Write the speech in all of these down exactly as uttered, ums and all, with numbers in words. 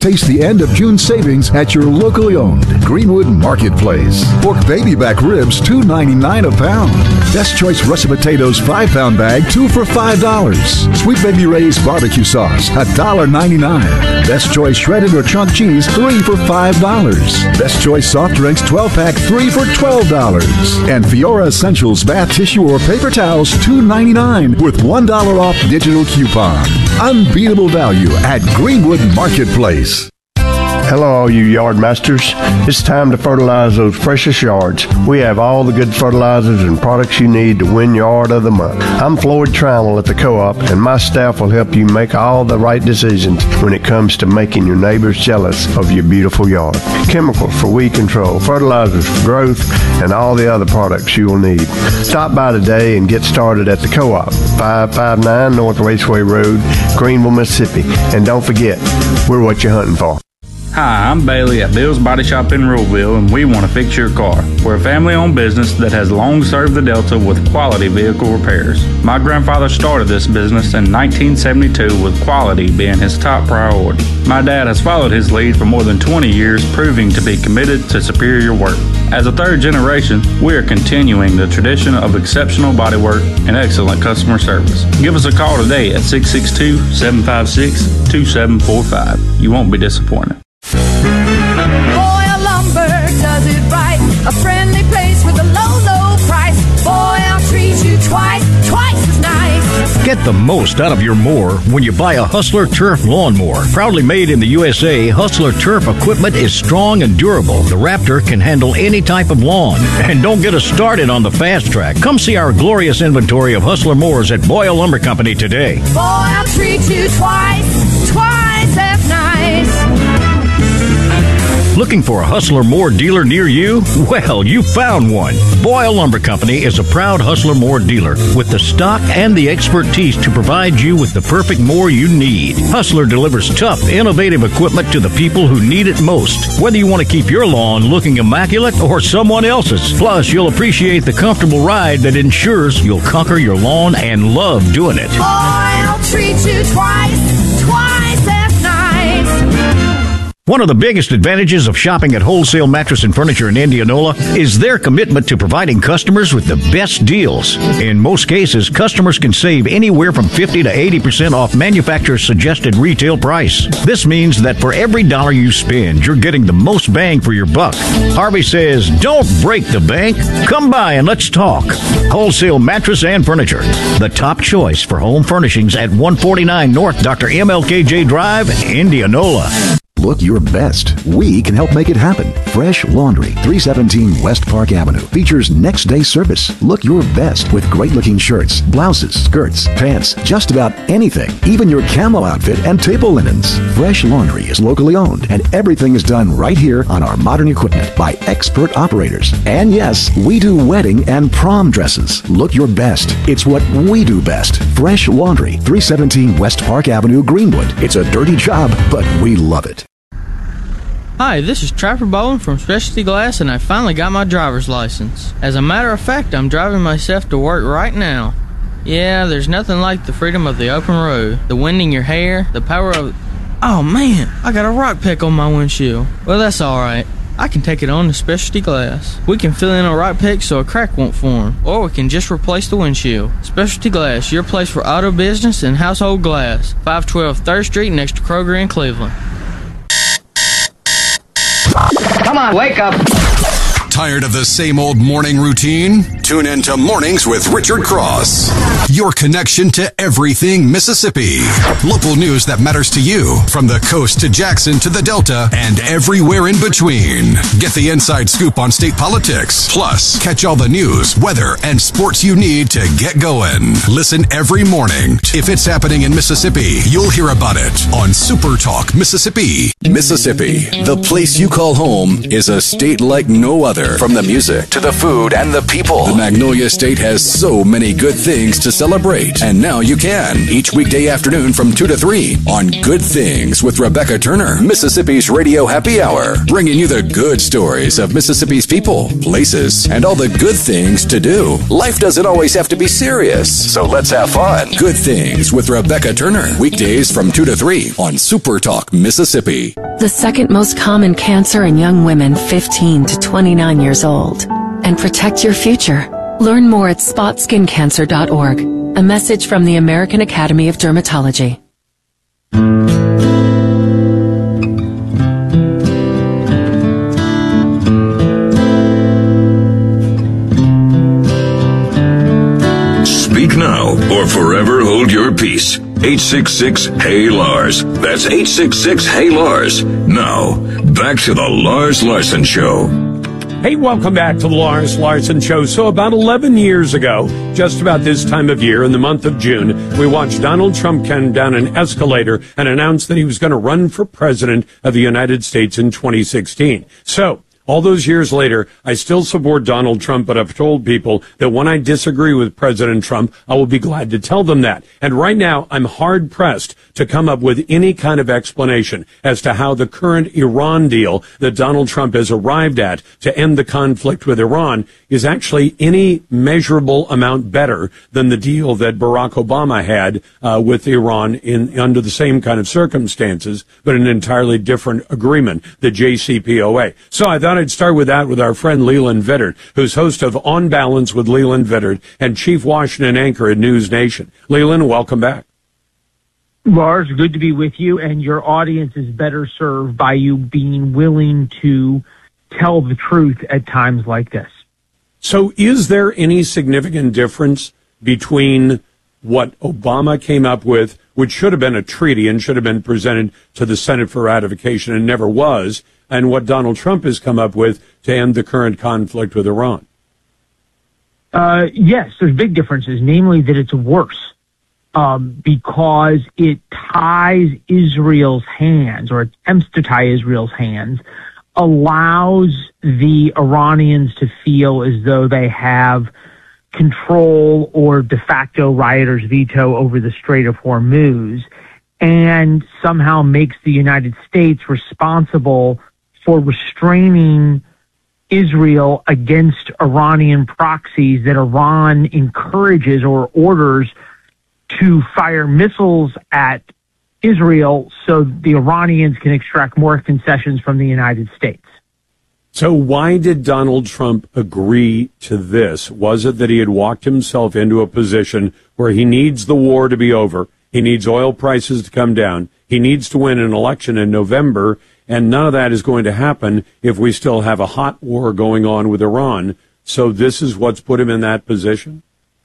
Taste the end of June savings at your locally owned Greenwood Marketplace. Pork baby back ribs, two ninety-nine a pound. Best Choice russet potatoes, five pound bag, two for five dollars. Sweet Baby Ray's barbecue sauce, one dollar ninety-nine. Best Choice shredded or chunk cheese, three for five dollars. Best Choice soft drinks, twelve pack, three for twelve dollars. And Fiora Essentials bath tissue or paper towels, two ninety-nine with one dollar off digital coupon. Unbeatable value at Greenwood Marketplace. Hello, all you yard masters. It's time to fertilize those precious yards. We have all the good fertilizers and products you need to win Yard of the Month. I'm Floyd Trammell at the Co-op, and my staff will help you make all the right decisions when it comes to making your neighbors jealous of your beautiful yard. Chemicals for weed control, fertilizers for growth, and all the other products you will need. Stop by today and get started at the Co-op, five five nine North Raceway Road, Greenville, Mississippi. And don't forget, we're what you're hunting for. Hi, I'm Bailey at Bill's Body Shop in Ruleville, and we want to fix your car. We're a family-owned business that has long served the Delta with quality vehicle repairs. My grandfather started this business in nineteen seventy-two with quality being his top priority. My dad has followed his lead for more than twenty years, proving to be committed to superior work. As a third generation, we are continuing the tradition of exceptional bodywork and excellent customer service. Give us a call today at six six two, seven five six, two seven four five. You won't be disappointed. Boyle Lumber does it right. A friendly place with a low, low price. Boyle treats you twice, twice as nice. Get the most out of your mower when you buy a Hustler Turf lawnmower. Proudly made in the U S A, Hustler Turf equipment is strong and durable. The Raptor can handle any type of lawn. And don't get us started on the fast track. Come see our glorious inventory of Hustler mowers at Boyle Lumber Company today. Boyle treats you twice, twice as nice. Looking for a Hustler Moore dealer near you? Well, you found one. Boyle Lumber Company is a proud Hustler Moore dealer with the stock and the expertise to provide you with the perfect mower you need. Hustler delivers tough, innovative equipment to the people who need it most, whether you want to keep your lawn looking immaculate or someone else's. Plus, you'll appreciate the comfortable ride that ensures you'll conquer your lawn and love doing it. Boyle treats you twice, twice as nice. One of the biggest advantages of shopping at Wholesale Mattress and Furniture in Indianola is their commitment to providing customers with the best deals. In most cases, customers can save anywhere from fifty to eighty percent off manufacturer's suggested retail price. This means that for every dollar you spend, you're getting the most bang for your buck. Harvey says, don't break the bank. Come by and let's talk. Wholesale Mattress and Furniture, the top choice for home furnishings at one forty-nine North Doctor M L K J Drive, Indianola. Look your best. We can help make it happen. Fresh Laundry, three seventeen West Park Avenue, features next day service. Look your best with great looking shirts, blouses, skirts, pants, just about anything, even your camo outfit and table linens. Fresh Laundry is locally owned, and everything is done right here on our modern equipment by expert operators. And yes, we do wedding and prom dresses. Look your best. It's what we do best. Fresh Laundry, three seventeen West Park Avenue, Greenwood. It's a dirty job, but we love it. Hi, this is Trapper Bowen from Specialty Glass, and I finally got my driver's license. As a matter of fact, I'm driving myself to work right now. Yeah, there's nothing like the freedom of the open road, the wind in your hair, the power of... Oh man, I got a rock peck on my windshield. Well, that's alright. I can take it on to Specialty Glass. We can fill in a rock peck so a crack won't form, or we can just replace the windshield. Specialty Glass, your place for auto business and household glass. five twelve third Street next to Kroger in Cleveland. Come on, wake up. Tired of the same old morning routine? Tune in to Mornings with Richard Cross. Your connection to everything Mississippi. Local news that matters to you, from the coast to Jackson to the Delta and everywhere in between. Get the inside scoop on state politics. Plus, catch all the news, weather, and sports you need to get going. Listen every morning. If it's happening in Mississippi, you'll hear about it on Super Talk Mississippi. Mississippi, the place you call home, is a state like no other. From the music to the food and the people, the Magnolia State has so many good things to celebrate, and now you can. Each weekday afternoon from two to three on Good Things with Rebecca Turner, Mississippi's Radio Happy Hour, bringing you the good stories of Mississippi's people, places, and all the good things to do. Life doesn't always have to be serious, so let's have fun. Good Things with Rebecca Turner, weekdays from two to three on Super Talk Mississippi. The second most common cancer in young women fifteen to twenty-nine years old. And protect your future. Learn more at spot skin cancer dot org. A message from the American Academy of Dermatology. Speak now or forever hold your peace. eight six six, hey Lars. That's eight six six, hey Lars. Now, back to the Lars Larson Show. Hey, welcome back to the Lars Larson Show. So about eleven years ago, just about this time of year, in the month of June, we watched Donald Trump come down an escalator and announce that he was going to run for president of the United States in twenty sixteen. So, all those years later, I still support Donald Trump, but I've told people that when I disagree with President Trump, I will be glad to tell them that. And right now, I'm hard-pressed to come up with any kind of explanation as to how the current Iran deal that Donald Trump has arrived at to end the conflict with Iran is actually any measurable amount better than the deal that Barack Obama had uh, with Iran in under the same kind of circumstances, but an entirely different agreement, the J C P O A. So I thought I'd start with that with our friend Leland Vittert, who's host of On Balance with Leland Vittert and chief Washington anchor at News Nation. Leland, welcome back. Lars, good to be with you, and your audience is better served by you being willing to tell the truth at times like this. So is there any significant difference between what Obama came up with, which should have been a treaty and should have been presented to the Senate for ratification and never was, and what Donald Trump has come up with to end the current conflict with Iran? Uh, yes, there's big differences, namely that it's worse. Um, because it ties Israel's hands, or attempts to tie Israel's hands, allows the Iranians to feel as though they have control or de facto rioters' veto over the Strait of Hormuz, and somehow makes the United States responsible for restraining Israel against Iranian proxies that Iran encourages or orders to fire missiles at Israel so the Iranians can extract more concessions from the United States. So why did Donald Trump agree to this? Was it that he had walked himself into a position where he needs the war to be over, he needs oil prices to come down, he needs to win an election in November, and none of that is going to happen if we still have a hot war going on with Iran? So this is what's put him in that position?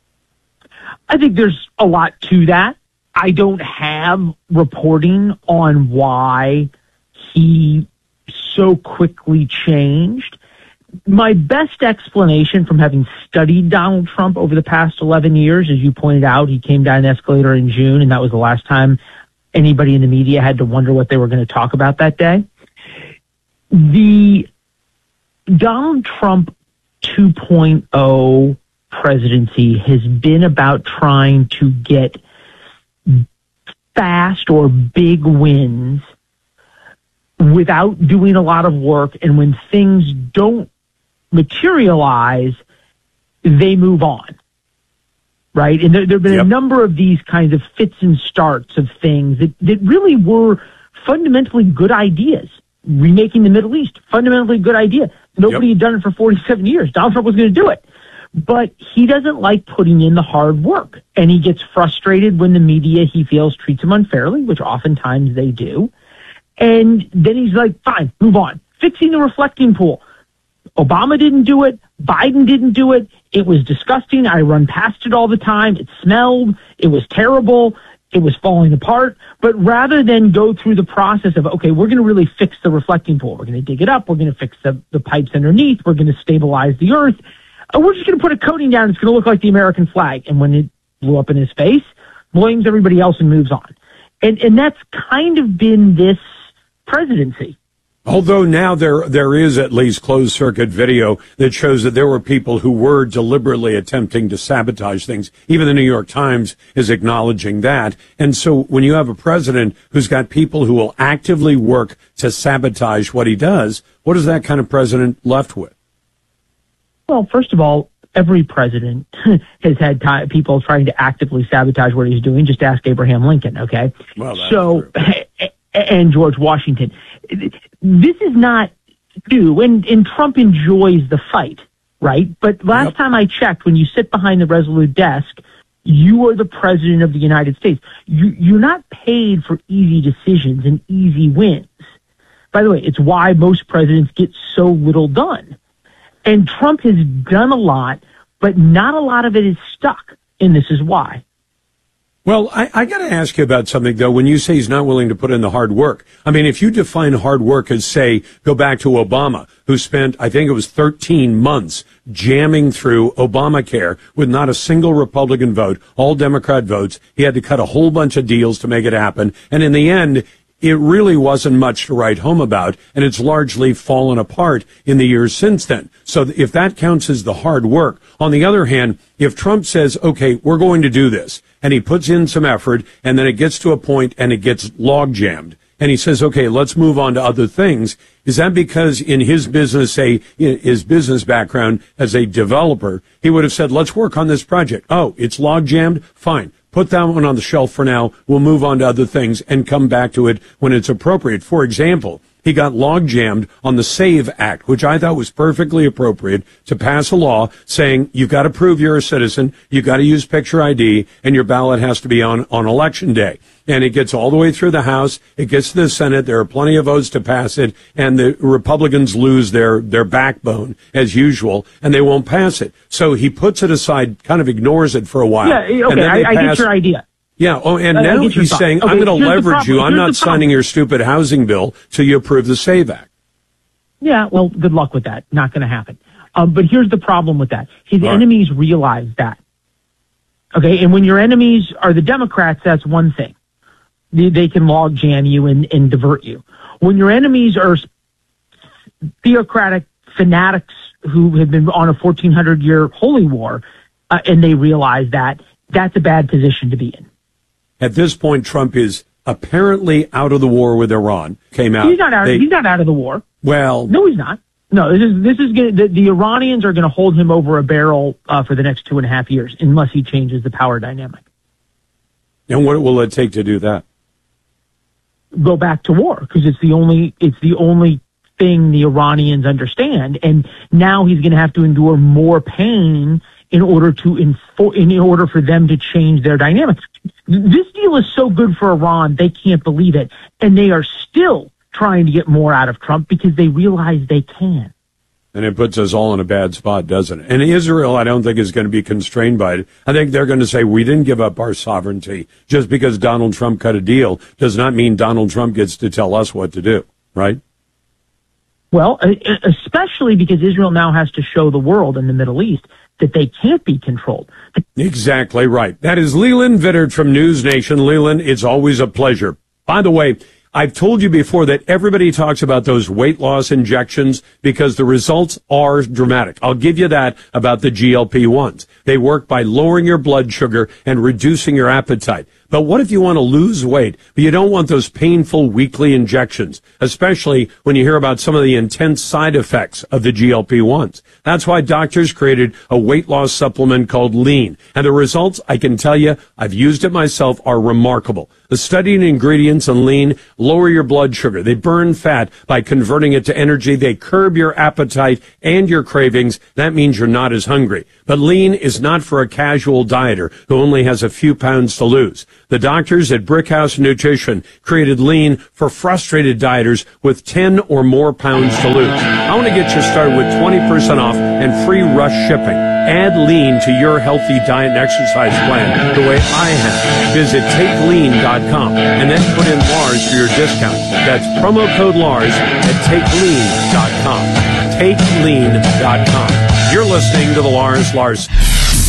I think there's a lot to that. I don't have reporting on why he so quickly changed. My best explanation from having studied Donald Trump over the past eleven years, as you pointed out, he came down an escalator in June, and that was the last time anybody in the media had to wonder what they were going to talk about that day. The Donald Trump two point oh presidency has been about trying to get fast or big wins without doing a lot of work, and when things don't materialize, they move on, right? And there, there have been yep. a number of these kinds of fits and starts of things that, that really were fundamentally good ideas. Remaking the Middle East, fundamentally good idea. Nobody yep. had done it for forty-seven years. Donald Trump was going to do it. But he doesn't like putting in the hard work, and he gets frustrated when the media, he feels, treats him unfairly, which oftentimes they do. And then he's like, fine, move on. Fixing the reflecting pool. Obama didn't do it. Biden didn't do it. It was disgusting. I run past it all the time. It smelled. It was terrible. It was falling apart. But rather than go through the process of, okay, we're going to really fix the reflecting pool. We're going to dig it up. We're going to fix the, the pipes underneath. We're going to stabilize the earth. We're just going to put a coating down. It's going to look like the American flag. And when it blew up in his face, blames everybody else and moves on. And and that's kind of been this presidency. Although now there there is at least closed-circuit video that shows that there were people who were deliberately attempting to sabotage things. Even the New York Times is acknowledging that. And so when you have a president who's got people who will actively work to sabotage what he does, what is that kind of president left with? Well, first of all, every president has had time, people trying to actively sabotage what he's doing. Just ask Abraham Lincoln, okay? Well, that's so, true. And George Washington. This is not new, and, and Trump enjoys the fight, right? But last Yep. time I checked, when you sit behind the Resolute desk, you are the president of the United States. You, you're not paid for easy decisions and easy wins. By the way, it's why most presidents get so little done. And Trump has done a lot, but not a lot of it is stuck, and this is why. Well, I, I got to ask you about something, though, when you say he's not willing to put in the hard work. I mean, if you define hard work as, say, go back to Obama, who spent, I think it was thirteen months jamming through Obamacare with not a single Republican vote, all Democrat votes. He had to cut a whole bunch of deals to make it happen. And in the end, it really wasn't much to write home about, and it's largely fallen apart in the years since then. So if that counts as the hard work, on the other hand, if Trump says, okay, we're going to do this, and he puts in some effort, and then it gets to a point and it gets log jammed, and he says, okay, let's move on to other things, is that because in his business, say, his business background as a developer, he would have said, let's work on this project. Oh, it's log jammed? Fine. Put that one on the shelf for now. We'll move on to other things and come back to it when it's appropriate. For example, he got log jammed on the SAVE Act, which I thought was perfectly appropriate to pass a law saying you've got to prove you're a citizen, you've got to use picture I D, and your ballot has to be on, on election day. And it gets all the way through the House, it gets to the Senate, there are plenty of votes to pass it, and the Republicans lose their, their backbone, as usual, and they won't pass it. So he puts it aside, kind of ignores it for a while. Yeah, okay, I, I get your idea. Yeah, oh, and I now get your he's thought. saying, Okay, I'm going to here's the leverage you. problem. I'm Here's not the problem. signing your stupid housing bill till you approve the SAVE Act. Yeah, well, good luck with that. Not going to happen. Um, but here's the problem with that. His All right. enemies realize that. Okay, and when your enemies are the Democrats, that's one thing. They, they can log jam you and, and divert you. When your enemies are theocratic fanatics who have been on a fourteen hundred year holy war, uh, and they realize that, that's a bad position to be in. At this point, Trump is apparently out of the war with Iran. Came out. He's not out. They, he's not out of the war. Well, No, he's not. No, this is this is gonna, the, the Iranians are going to hold him over a barrel uh, for the next two and a half years, unless he changes the power dynamic. And what will it take to do that? Go back to war, because it's the only it's the only thing the Iranians understand, and now he's going to have to endure more pain in order to infor- in order for them to change their dynamics. This deal is so good for Iran, they can't believe it, and they are still trying to get more out of Trump because they realize they can. And it puts us all in a bad spot, doesn't it? And Israel, I don't think, is going to be constrained by it. I think they're going to say, we didn't give up our sovereignty. Just because Donald Trump cut a deal does not mean Donald Trump gets to tell us what to do, right? Well, especially because Israel now has to show the world in the Middle East that they can't be controlled. Exactly right. That is Leland Vittert from News Nation. Leland, it's always a pleasure. By the way, I've told you before that everybody talks about those weight loss injections because the results are dramatic. I'll give you that about the G L P ones. They work by lowering your blood sugar and reducing your appetite. But what if you want to lose weight, but you don't want those painful weekly injections, especially when you hear about some of the intense side effects of the G L P ones? That's why doctors created a weight loss supplement called Lean. And the results, I can tell you, I've used it myself, are remarkable. The studied ingredients in Lean lower your blood sugar. They burn fat by converting it to energy. They curb your appetite and your cravings. That means you're not as hungry. But Lean is not for a casual dieter who only has a few pounds to lose. The doctors at Brickhouse Nutrition created Lean for frustrated dieters with ten or more pounds to lose. I want to get you started with twenty percent off and free rush shipping. Add Lean to your healthy diet and exercise plan the way I have. Visit take lean dot com and then put in Lars for your discount. That's promo code Lars at take lean dot com. take lean dot com. You're listening to the Lars Larson.